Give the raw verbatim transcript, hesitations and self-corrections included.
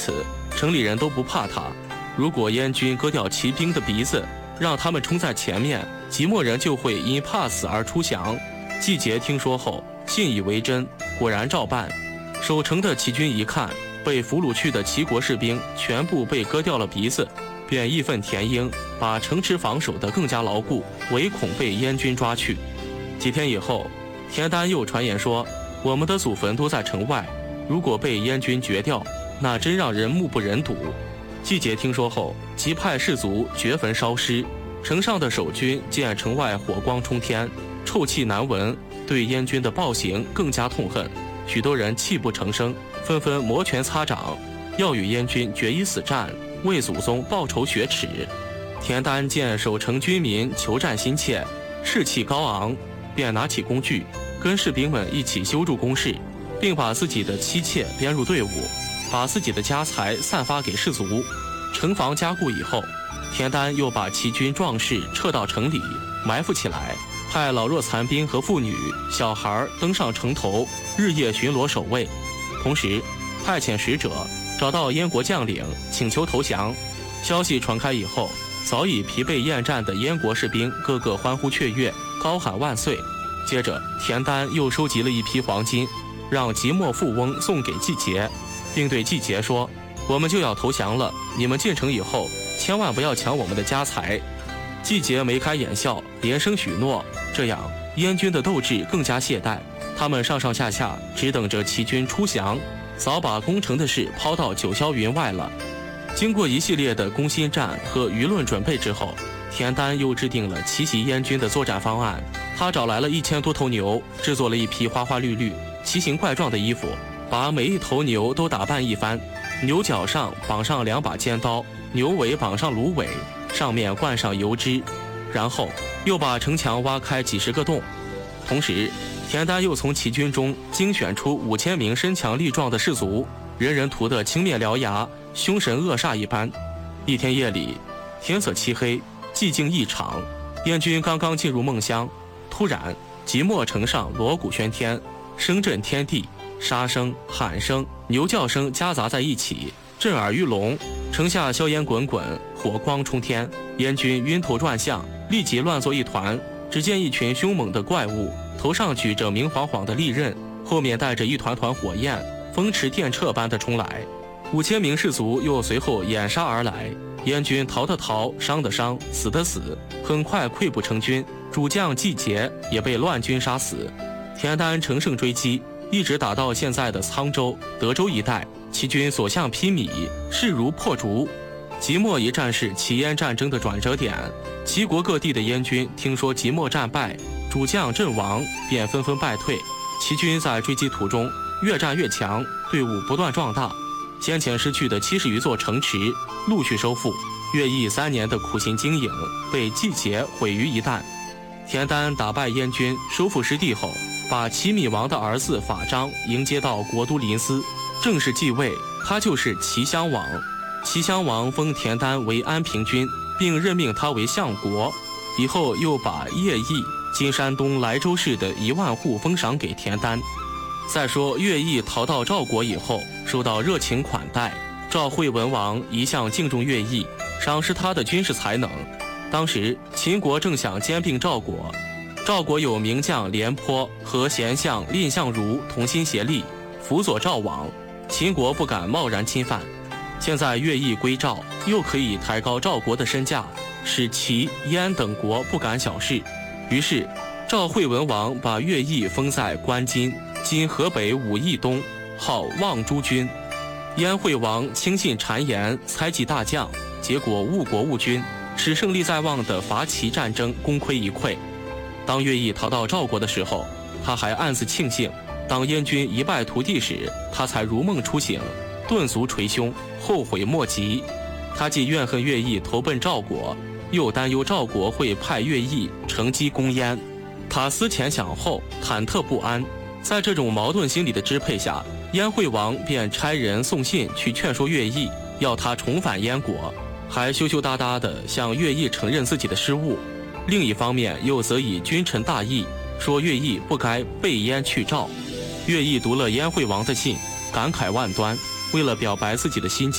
此，城里人都不怕他。如果燕军割掉骑兵的鼻子，让他们冲在前面，即墨人就会因怕死而出降。季节听说后，信以为真，果然照办。守城的齐军一看，被俘虏去的齐国士兵全部被割掉了鼻子，便义愤填膺，把城池防守得更加牢固，唯恐被燕军抓去。几天以后，田丹又传言说，我们的祖坟都在城外，如果被燕军掘掉，那真让人目不忍睹。季节听说后，即派士卒掘坟烧尸。城上的守军见城外火光冲天，臭气难闻，对燕军的暴行更加痛恨。许多人泣不成声，纷纷摩拳擦掌，要与燕军决一死战，为祖宗报仇雪耻。田丹见守城军民求战心切，士气高昂，便拿起工具，跟士兵们一起修筑工事，并把自己的妻妾编入队伍，把自己的家财散发给士卒。城防加固以后，田丹又把齐军壮士撤到城里，埋伏起来，派老弱残兵和妇女、小孩登上城头，日夜巡逻守卫。同时，派遣使者找到燕国将领，请求投降。消息传开以后，早已疲惫厌战的燕国士兵个个欢呼雀跃，高喊万岁。接着，田丹又收集了一批黄金，让即墨富翁送给季节，并对季节说，我们就要投降了，你们进城以后千万不要抢我们的家财。季节眉开眼笑，连声许诺。这样，燕军的斗志更加懈怠，他们上上下下只等着齐军出降，早把攻城的事抛到九霄云外了。经过一系列的攻心战和舆论准备之后，田丹又制定了奇袭燕军的作战方案。他找来了一千多头牛，制作了一批花花绿绿、奇形怪状的衣服，把每一头牛都打扮一番。牛角上绑上两把尖刀，牛尾绑上芦苇，上面灌上油脂，然后又把城墙挖开几十个洞。同时，田丹又从齐军中精选出五千名身强力壮的士卒，人人涂得青面獠牙，凶神恶煞一般。一天夜里，天色漆黑，寂静异常。燕军刚刚进入梦乡，突然，即墨城上锣鼓喧天，声震天地，杀声、喊声、牛叫声夹杂在一起，震耳欲聋。城下硝烟滚滚，火光冲天，燕军晕头转向，立即乱作一团。只见一群凶猛的怪物，头上举着明晃晃的利刃，后面带着一团团火焰，风驰电掣般的冲来。五千名士卒又随后掩杀而来，燕军逃的逃，伤的伤，死的死，很快溃不成军。主将季节也被乱军杀死。田丹乘胜追击，一直打到现在的沧州、德州一带，齐军所向披靡，势如破竹。即墨一战是齐燕战争的转折点，齐国各地的燕军听说即墨战败，主将阵亡，便纷纷败退。齐军在追击途中越战越强，队伍不断壮大，先前失去的七十余座城池陆续收复。乐毅三年的苦心经营被季节毁于一旦。田丹打败燕军，收复失地后，把齐闵王的儿子法章迎接到国都临淄，正式继位，他就是齐襄王。齐襄王封田丹为安平君，并任命他为相国。以后又把乐毅今山东莱州市的一万户封赏给田丹。再说乐毅逃到赵国以后，受到热情款待，赵惠文王一向敬重乐毅，赏识他的军事才能。当时秦国正想兼并赵国，赵国有名将廉颇和贤相蔺相如同心协力，辅佐赵王，秦国不敢贸然侵犯。现在乐毅归赵，又可以抬高赵国的身价，使齐、燕等国不敢小视。于是赵惠文王把乐毅封在关津，今河北武义东，号望诸军。燕惠王轻信谗言，猜忌大将，结果误国误军，使胜利在望的伐齐战争功亏一篑。当乐毅逃到赵国的时候，他还暗自庆幸，当燕军一败涂地时，他才如梦初醒，顿足捶胸，后悔莫及。他既怨恨乐毅投奔赵国，又担忧赵国会派乐毅乘机攻燕，他思前想后，忐忑不安。在这种矛盾心理的支配下，燕惠王便差人送信去劝说乐毅，要他重返燕国，还羞羞答答地向乐毅承认自己的失误。另一方面又责以君臣大义，说乐毅不该背燕去赵。乐毅读了燕惠王的信，感慨万端，为了表白自己的心情，